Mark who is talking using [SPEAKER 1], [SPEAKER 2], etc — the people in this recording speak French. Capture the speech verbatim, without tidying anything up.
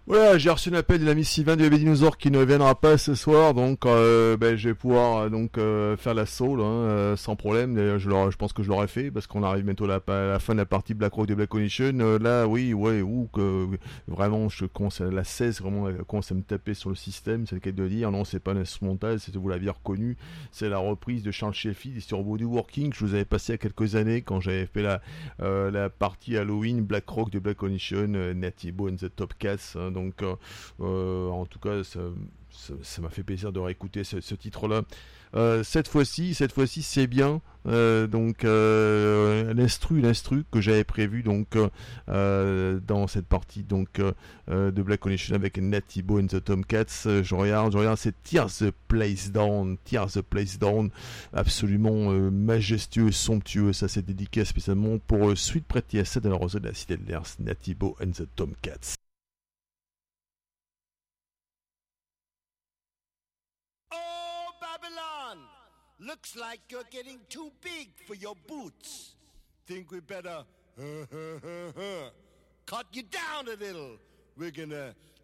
[SPEAKER 1] Voilà, j'ai reçu un appel de l'ami Sylvain du Bébé Dinosaure qui ne viendra pas ce soir, donc euh, ben, je vais pouvoir euh, donc euh, faire la soul hein, euh, sans problème. D'ailleurs, je, l'aurais- je pense que je l'aurais fait parce qu'on arrive bientôt à la, à la fin de la partie Black Rock de Black Condition. Euh, là, oui, ouais, ou que vraiment, je commence à, la seize vraiment elle commence à me taper sur le système. C'est le cas de dire. Non, c'est pas un instrumental, c'est vous l'aviez reconnu. C'est la reprise de Charles Sheffield sur Woodworking que je vous avais passé il y a quelques années quand j'avais fait la euh, la partie Halloween Black Rock de Black Condition, euh, Natty Bo and the Top Cats. Hein, donc, euh, euh, en tout cas, ça, ça, ça m'a fait plaisir de réécouter ce, ce titre-là. Euh, cette fois-ci, cette fois-ci, c'est bien. Euh, donc euh, l'instru, l'instru que j'avais prévu donc euh, dans cette partie donc euh, de Black Connection avec Natty Bo and the Tomcats. Euh, je regarde, je regarde, c'est Tear the Place Down, Tear the Place Down, absolument euh, majestueux, somptueux. Ça c'est dédié spécialement pour euh, Sweet Pretty Asset de la Rose de la Cité de l'Ers, Natty Bo and the Tomcats.
[SPEAKER 2] Oh, Babylon! Looks like you're getting too big for your boots. Think we better cut you down a little. We're gonna